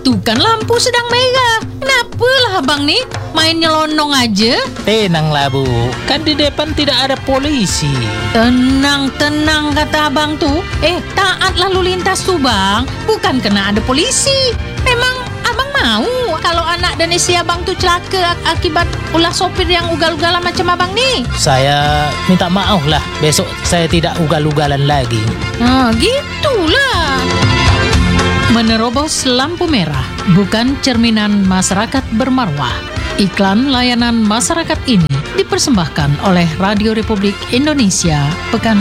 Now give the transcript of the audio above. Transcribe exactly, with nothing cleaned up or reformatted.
Itu kan lampu sedang merah. Kenapa lah abang nih main nyelonong aja? Tenanglah Bu, kan di depan tidak ada polisi. Tenang, tenang kata abang tuh. Eh, taat lalu lintas tuh bang. Bukan kena ada polisi. Memang abang mau kalau anak dan istri abang tuh celaka ak- akibat ulah sopir yang ugal-ugalan macam abang nih? Saya minta maaf lah, besok saya tidak ugal-ugalan lagi. Ah, gitulah. Menerobos lampu merah bukan cerminan masyarakat bermarwah. Iklan layanan masyarakat ini dipersembahkan oleh Radio Republik Indonesia Pekan